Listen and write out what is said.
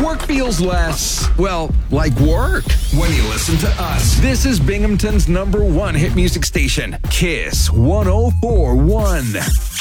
Work feels less, well, like work when you listen to us. This is Binghamton's #1 hit music station, Kiss 104.1.